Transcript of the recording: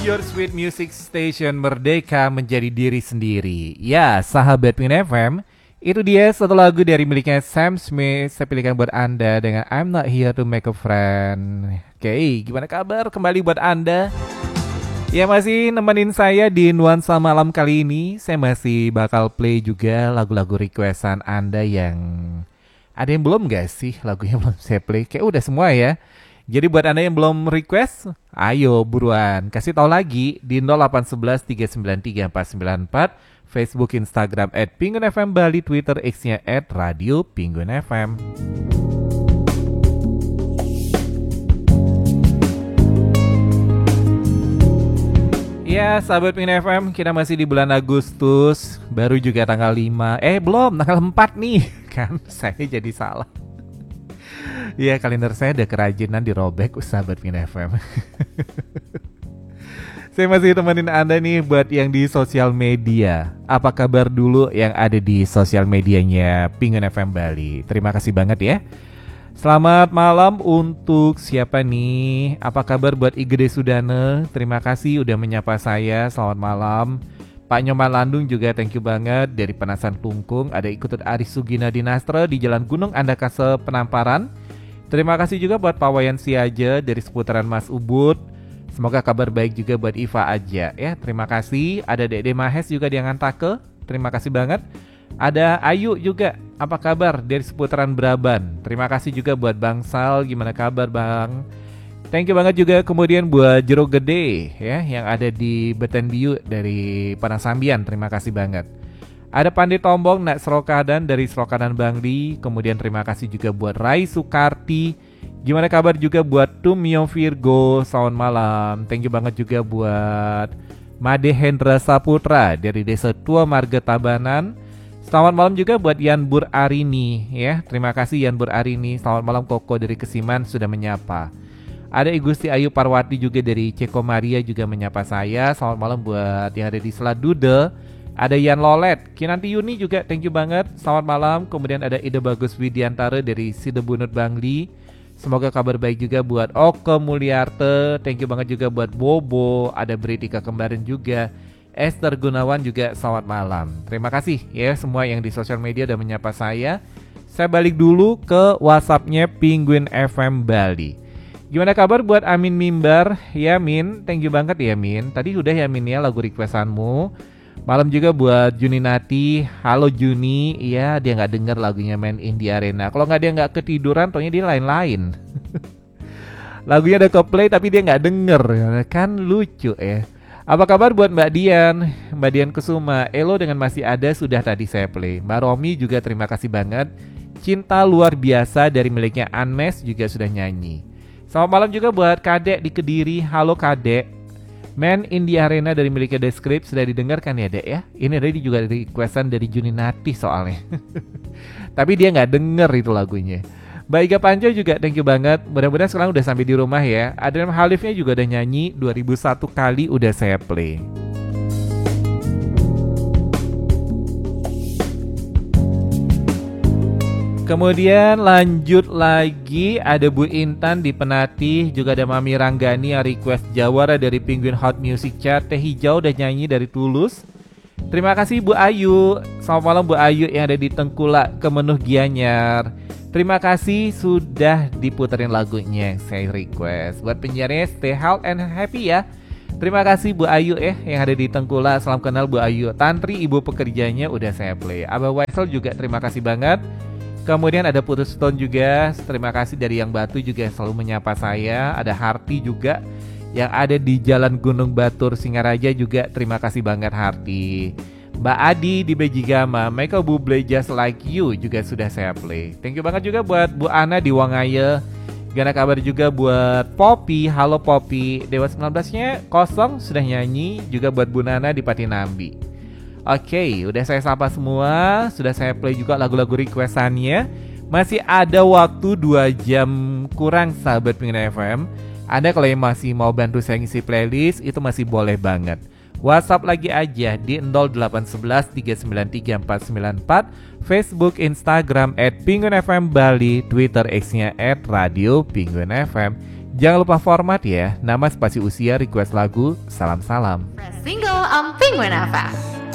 Your Sweet Music Station, merdeka menjadi diri sendiri. Ya, sahabat Pengen FM, itu dia satu lagu dari miliknya Sam Smith. Saya pilihkan buat Anda dengan I'm Not Here to Make a Friend. Oke, gimana kabar kembali buat Anda? Ya, masih nemenin saya di nuansa malam kali ini. Saya masih bakal play juga lagu-lagu requestan Anda yang... Ada yang belum gak sih lagunya belum saya play? Kayak udah semua ya. Jadi buat Anda yang belum request, ayo buruan kasih tahu lagi di 0811 393 494, Facebook, Instagram @PinggunFM Bali, Twitter X-nya @RadioPinggunFM. Ya, sahabat Pengen FM, kita masih di bulan Agustus, baru juga tanggal 5. Belum, tanggal 4 nih. Kan saya jadi salah. Ya, kalender saya ada kerajinan dirobek, sahabat Pengen FM. Saya masih temenin Anda nih buat yang di sosial media. Apa kabar dulu yang ada di sosial medianya Pengen FM Bali? Terima kasih banget ya. Selamat malam untuk siapa nih? Apa kabar buat Igede Sudane? Terima kasih udah menyapa saya. Selamat malam. Pak Nyoman Landung juga thank you banget dari Penasan Tungkung. Ada ikutan Aris Sugina Dinastra di Jalan Gunung Andakase Penamparan. Terima kasih juga buat Pak Wayan Siaja dari seputaran Mas Ubud. Semoga kabar baik juga buat Iva aja ya. Terima kasih. Ada Dede Mahes juga di Angantake. Terima kasih banget. Ada Ayu juga. Apa kabar dari seputaran Braban. Terima kasih juga buat Bang Sal. Gimana kabar Bang? Thank you banget juga kemudian buat Jero Gede ya yang ada di Betendiu dari Panasambian. Terima kasih banget. Ada Pandit Tombong Nak Serokadan dari Serokadan Bangli. Kemudian terima kasih juga buat Rai Sukarti. Gimana kabar juga buat Tumio Virgo. Selamat malam. Thank you banget juga buat Made Hendra Saputra dari Desa Tua Marga Tabanan. Selamat malam juga buat Yan Bur Arini ya. Terima kasih Yan Bur Arini. Selamat malam Koko dari Kesiman sudah menyapa. Ada Igusti Ayu Parwati juga dari Ceko Maria juga menyapa saya. Selamat malam buat yang ada di Seladude. Ada Yan Lolet, Kinanti Yuni juga thank you banget. Selamat malam. Kemudian ada Ide Bagus Widiantara dari Sidebunut Bangli. Semoga kabar baik juga buat Oke Mulyarte. Thank you banget juga buat Bobo. Ada Britika Kembaran juga. Esther Gunawan juga selamat malam. Terima kasih ya semua yang di sosial media udah menyapa saya. Saya balik dulu ke WhatsApp-nya Penguin FM Bali. Gimana kabar buat Amin Mimbar? Ya Min, thank you banget ya Min. Tadi udah ya Min ya lagu requestanmu. Malam juga buat Juni Nati. Halo Juni. Iya dia gak denger lagunya Man in the Arena. Kalau dia gak ketiduran taunya dia lain-lain. Lagunya udah ke-play tapi dia gak denger. Kan lucu ya. Apa kabar buat Mbak Dian? Mbak Dian Kusuma. Elo dengan masih ada sudah tadi saya play. Mbak Romi juga terima kasih banget. Cinta luar biasa dari miliknya Anmes juga sudah nyanyi. Selamat malam juga buat Kadek di Kediri. Halo Kadek. Man in the Arena dari miliknya The Script sudah didengarkan ya Dek ya. Ini tadi juga requestan dari Juni Nati soalnya. Tapi dia gak denger itu lagunya. Mbak Iga Panco juga thank you banget. Mudah-mudahan sekarang udah sampai di rumah ya. Adrian Halifnya juga udah nyanyi 2001 kali udah saya play. Kemudian lanjut lagi ada Bu Intan di Penati. Juga ada Mami Ranggani yang request Jawara dari Penguin Hot Music Chart. Teh Hijau udah nyanyi dari Tulus. Terima kasih Bu Ayu. Selamat malam Bu Ayu yang ada di Tengkulak Kemenuh Gianyar. Terima kasih sudah diputerin lagunya yang saya request. Buat penyiarnya stay healthy and happy ya. Terima kasih Bu Ayu yang ada di Tengkulak. Salam kenal Bu Ayu. Tantri ibu pekerjanya udah saya play. Abah Waisel juga terima kasih banget. Kemudian ada Putus Stone juga. Terima kasih dari Yang Batu juga selalu menyapa saya. Ada Harti juga yang ada di Jalan Gunung Batur Singaraja juga. Terima kasih banget Harti. Mbak Adi di Bejigama. Michael Bublé Just Like You juga sudah saya play. Thank you banget juga buat Bu Ana di Wangaya. Gimana kabar juga buat Poppy. Halo Poppy. Dewa 19-nya kosong sudah nyanyi. Juga buat Bu Nana di Patinambi. Oke, udah saya sapa semua. Sudah saya play juga lagu-lagu requestannya. Masih ada waktu 2 jam kurang sahabat Pengen FM. Anda kalau yang masih mau bantu saya ngisi playlist itu masih boleh banget. WhatsApp lagi aja di 0811 393 494, Facebook, Instagram @PinguinFM Bali, Twitter X-nya @RadioPinguinFM. Jangan lupa format ya, nama spasi usia, request lagu, salam-salam. Press single on Penguin FM.